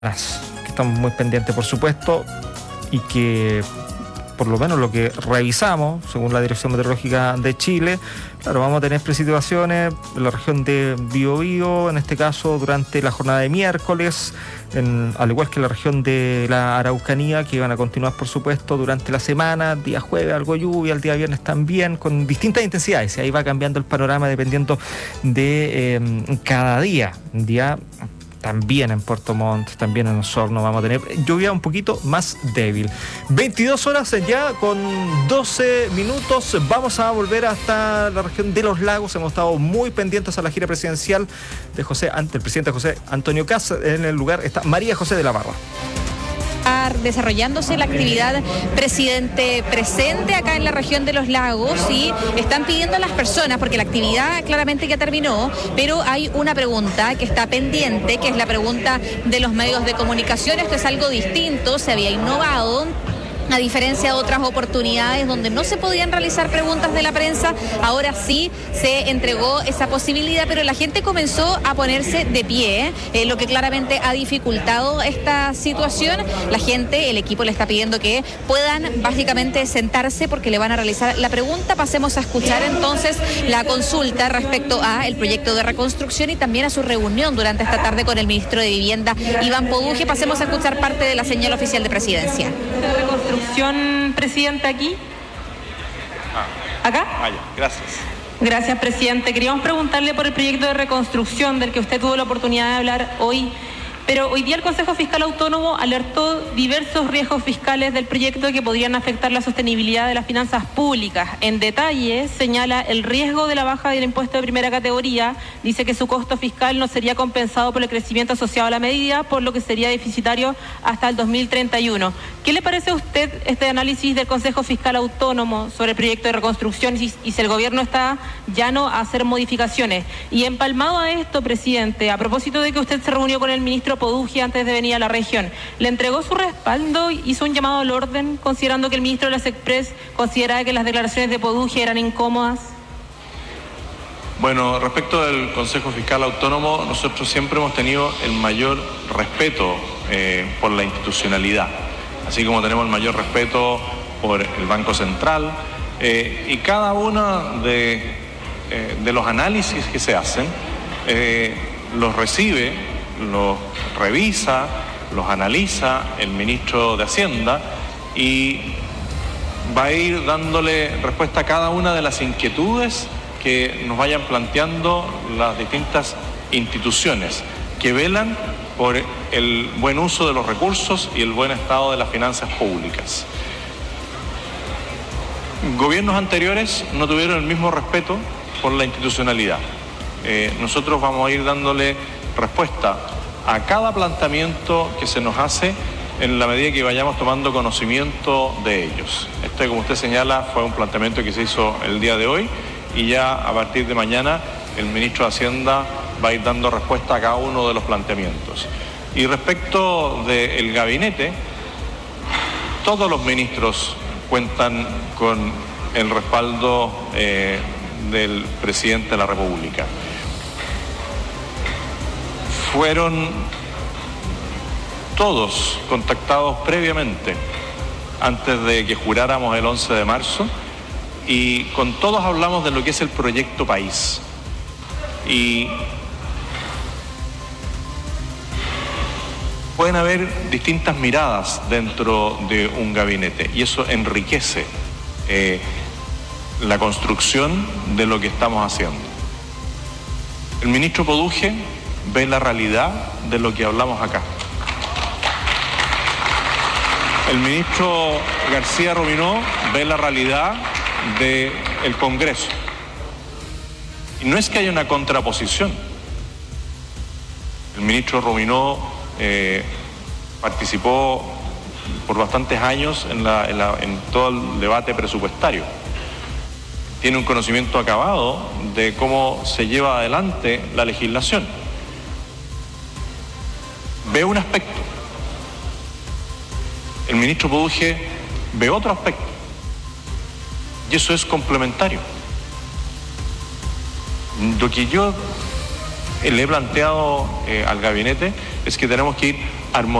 que estamos muy pendientes, por supuesto, y que por lo menos lo que revisamos, según la Dirección Meteorológica de Chile, claro, vamos a tener precipitaciones en la región de Biobío, en este caso durante la jornada de miércoles, al igual que en la región de la Araucanía, que van a continuar, por supuesto, durante la semana, día jueves algo lluvia, el día viernes también, con distintas intensidades, y ahí va cambiando el panorama dependiendo de cada día. También en Puerto Montt, también en Osorno vamos a tener lluvia un poquito más débil. 22 horas ya con 12 minutos. Vamos a volver hasta la región de los lagos. Hemos estado muy pendientes a la gira presidencial de el presidente José Antonio Kast. En el lugar está María José de la Barra. Desarrollándose la actividad presidente presente acá en la región de los lagos, y están pidiendo a las personas, porque la actividad claramente ya terminó, pero hay una pregunta que está pendiente, que es la pregunta de los medios de comunicación. Esto es algo distinto, se había innovado. A diferencia de otras oportunidades donde no se podían realizar preguntas de la prensa, ahora sí se entregó esa posibilidad, pero la gente comenzó a ponerse de pie, lo que claramente ha dificultado esta situación. La gente, el equipo le está pidiendo que puedan básicamente sentarse porque le van a realizar la pregunta. Pasemos a escuchar entonces la consulta respecto a el proyecto de reconstrucción y también a su reunión durante esta tarde con el ministro de Vivienda, Iván Poduje. Pasemos a escuchar parte de la señal oficial de presidencia. Presidente, aquí. ¿Acá? Ya, gracias. Gracias, presidente. Queríamos preguntarle por el proyecto de reconstrucción del que usted tuvo la oportunidad de hablar hoy. Pero hoy día el Consejo Fiscal Autónomo alertó diversos riesgos fiscales del proyecto que podrían afectar la sostenibilidad de las finanzas públicas. En detalle, señala el riesgo de la baja del impuesto de primera categoría. Dice que su costo fiscal no sería compensado por el crecimiento asociado a la medida, por lo que sería deficitario hasta el 2031. ¿Qué le parece a usted este análisis del Consejo Fiscal Autónomo sobre el proyecto de reconstrucción y si el gobierno está llano a hacer modificaciones? Y empalmado a esto, presidente, a propósito de que usted se reunió con el ministro Poduje antes de venir a la región, ¿le entregó su respaldo? ¿Hizo un llamado al orden, considerando que el ministro de las Express consideraba que las declaraciones de Poduje eran incómodas? Bueno, respecto del Consejo Fiscal Autónomo, nosotros siempre hemos tenido el mayor respeto por la institucionalidad, así como tenemos el mayor respeto por el Banco Central, y cada uno de los análisis que se hacen los recibe, los revisa, los analiza el ministro de Hacienda y va a ir dándole respuesta a cada una de las inquietudes que nos vayan planteando las distintas instituciones que velan por el buen uso de los recursos y el buen estado de las finanzas públicas. Gobiernos anteriores no tuvieron el mismo respeto por la institucionalidad. Nosotros vamos a ir dándole respuesta a cada planteamiento que se nos hace en la medida que vayamos tomando conocimiento de ellos. Este, como usted señala, fue un planteamiento que se hizo el día de hoy y ya a partir de mañana el ministro de Hacienda va a ir dando respuesta a cada uno de los planteamientos. Y respecto del gabinete, todos los ministros cuentan con el respaldo del presidente de la República. Fueron todos contactados previamente, antes de que juráramos el 11 de marzo, y con todos hablamos de lo que es el proyecto país. Y pueden haber distintas miradas dentro de un gabinete, y eso enriquece la construcción de lo que estamos haciendo. El ministro Poduje ve la realidad de lo que hablamos acá. El ministro García Rominó ve la realidad del Congreso. Y no es que haya una contraposición. El ministro Rominó participó por bastantes años en todo el debate presupuestario. Tiene un conocimiento acabado de cómo se lleva adelante la legislación. Ve un aspecto. El ministro Poduje ve otro aspecto. Y eso es complementario. Lo que yo le he planteado al gabinete es que tenemos que ir armonía.